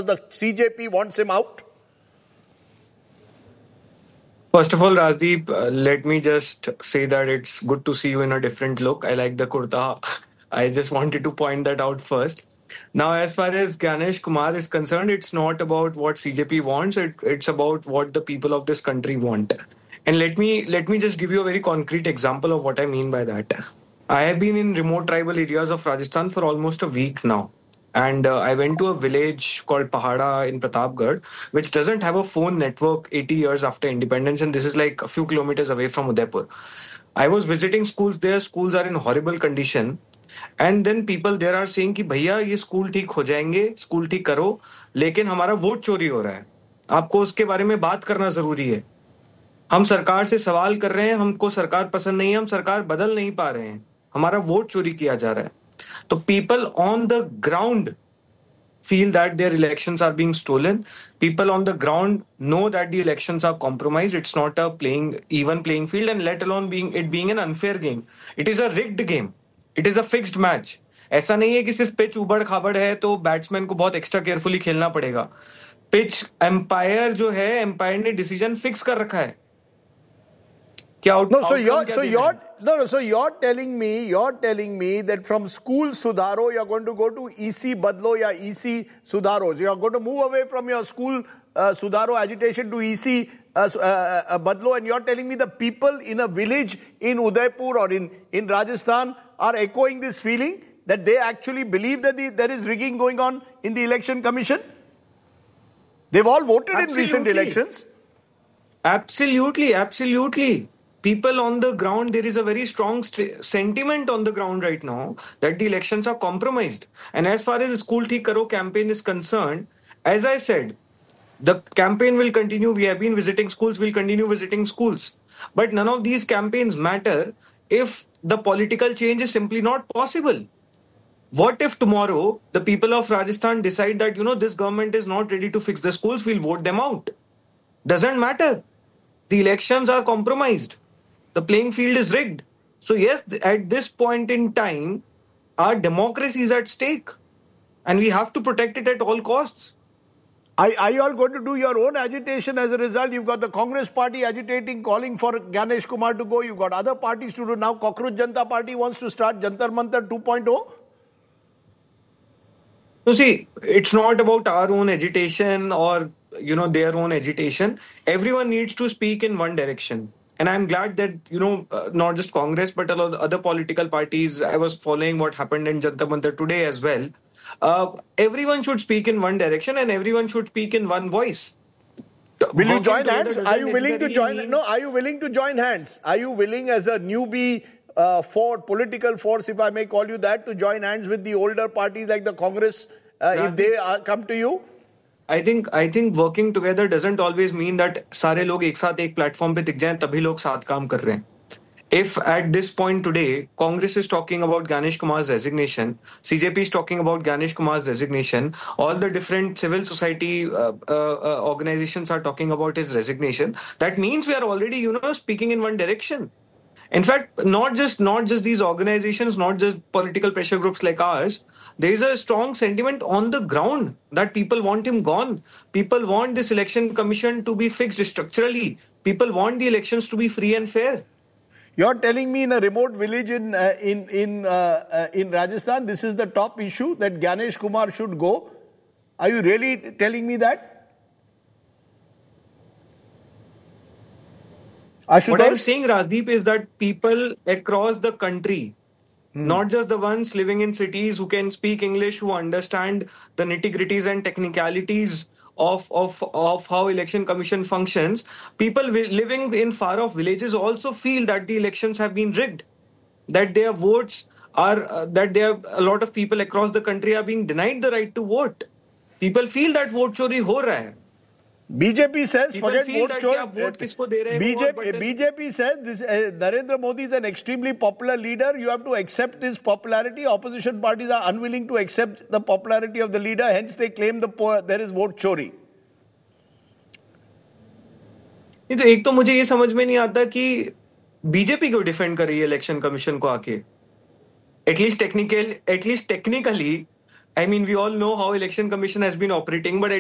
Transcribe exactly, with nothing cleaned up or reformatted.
the C J P wants him out? First of all, Rajdeep, uh, let me just say that it's good to see you in a different look. I like the kurta. I just wanted to point that out first. Now, as far as Ganesh Kumar is concerned, it's not about what C J P wants. It, it's about what the people of this country want. And let me let me just give you a very concrete example of what I mean by that. I have been in remote tribal areas of Rajasthan for almost a week now. And uh, I went to a village called Pahada in Pratapgarh, which doesn't have a phone network eighty years after independence. And this is like a few kilometers away from Udaipur. I was visiting schools there. Schools are in horrible condition. And then people there are saying कि भैया ये school ठीक हो जाएंगे, school ठीक करो, लेकिन हमारा वोट चोरी हो रहा है. आपको उसके बारे में बात करना जरूरी है. हम सरकार से सवाल कर रहे हैं, हमको सरकार पसंद नहीं है, हम सरकार बदल नहीं पा रहे हैं, हमारा वोट चोरी किया जा रहा है. तो people on the ground feel that their elections are being stolen. People on the ground know that the elections are compromised. It's not a playing even playing field, and let alone being it being an unfair game. It is a rigged game. It is a fixed match. ऐसा नहीं है कि सिर्फ pitch उबड़ खाबड़ है तो batsman को बहुत एक्स्ट्रा केयरफुली खेलना पड़ेगा. पिच एम्पायर जो है, एम्पायर ने डिसीजन फिक्स कर रखा है. क्या out No, so you're so you're no no so you're telling me you're telling me that from school Sudharo you're going to go to E C Badlo या E C Sudharo. So you're going to move away from your school uh, Sudharo agitation to E C uh, uh, uh, Badlo, and you're telling me the people in a village in Udaipur or in in Rajasthan are echoing this feeling that they actually believe that the, there is rigging going on in the election commission. They've all voted Absolutely. in recent elections. Absolutely, absolutely. People on the ground, there is a very strong st- sentiment on the ground right now that the elections are compromised. And as far as the School Theek Karo campaign is concerned, as I said, the campaign will continue. We have been visiting schools, we'll continue visiting schools. But none of these campaigns matter if the political change is simply not possible. What if tomorrow the people of Rajasthan decide that, you know, this government is not ready to fix the schools, we'll vote them out? Doesn't matter. The elections are compromised. The playing field is rigged. So yes, at this point in time, our democracy is at stake. And we have to protect it at all costs. Are, are you all going to do your own agitation as a result? You've got the Congress party agitating, calling for Ganesh Kumar to go. You've got other parties to do. Now Cockroach Janata Party wants to start Jantar Mantar two point oh. So see, it's not about our own agitation or, you know, their own agitation. Everyone needs to speak in one direction. And I'm glad that, you know, uh, not just Congress, but a lot of other political parties, I was following what happened in Jantar Mantar today as well. Uh, everyone should speak in one direction and everyone should speak in one voice. Will you join hands? Are you willing to join? Mean... No, are you willing to join hands? Are you willing as a newbie uh, for political force, if I may call you that, to join hands with the older parties like the Congress uh, if they uh, come to you? I think I think working together doesn't always mean that सारे लोग एक साथ एक platform पे दिख जाएं तभी लोग साथ काम कर रहे हैं. If at this point today, Congress is talking about Ganesh Kumar's resignation, C J P is talking about Ganesh Kumar's resignation, all the different civil society uh, uh, uh, organizations are talking about his resignation, that means we are already, you know, speaking in one direction. In fact, not just not just these organizations, not just political pressure groups like ours, there is a strong sentiment on the ground that people want him gone. People want this election commission to be fixed structurally. People want the elections to be free and fair. You're telling me in a remote village in uh, in in uh, uh, in Rajasthan, this is the top issue, that Ganesh Kumar should go. Are you really telling me that? What I'm saying, Rajdeep, is that people across the country, hmm. not just the ones living in cities who can speak English, who understand the nitty-gritties and technicalities of, of, of how election commission functions, people living in far-off villages also feel that the elections have been rigged, that their votes are, uh, that there a lot of people across the country are being denied the right to vote. People feel that vote chori ho raha hai. B J P says, forget vote chori. B J P, B J P says this, uh, Narendra Modi is an extremely popular leader. You have to accept his popularity. Opposition parties are unwilling to accept the popularity of the leader. Hence, they claim the po- there is vote chori. नहीं तो एक तो मुझे ये समझ में नहीं आता कि बीजेपी क्यों डिफेंड कर रही है इलेक्शन कमीशन को आके. At least technical at least technically, I mean, we all know how election commission has been operating, but